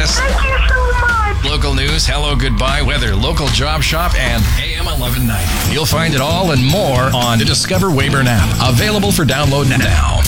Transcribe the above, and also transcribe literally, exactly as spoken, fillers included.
breakfast. Thank you so much. Local news, hello, goodbye, weather, local job shop, and A M eleven ninety. You'll find it all and more on the Discover Weyburn app. Available for download now.